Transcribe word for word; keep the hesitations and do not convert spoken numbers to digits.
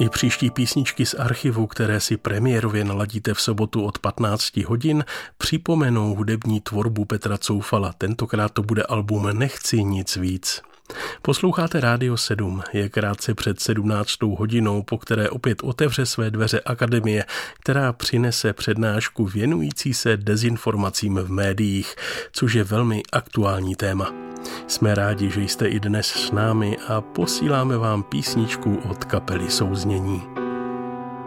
I příští písničky z archivu, které si premiérově naladíte v sobotu od patnáct hodin, připomenou hudební tvorbu Petra Coufala. Tentokrát to bude album Nechci nic víc. Posloucháte Rádio sedm, je krátce před sedmnáctou hodinou, po které opět otevře své dveře Akademie, která přinese přednášku věnující se dezinformacím v médiích, což je velmi aktuální téma. Jsme rádi, že jste i dnes s námi a posíláme vám písničku od kapely Souznění.